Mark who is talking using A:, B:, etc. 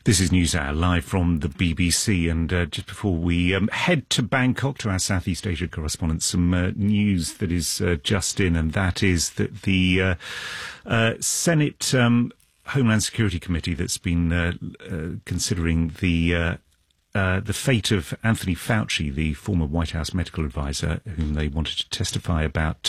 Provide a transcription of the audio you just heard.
A: This is NewsHour, live from the BBC, and just before we head to Bangkok, to our Southeast Asia correspondent, some news that is just in, and that is that the Senate Homeland Security Committee that's been considering the fate of Anthony Fauci, the former White House medical advisor, whom they wanted to testify about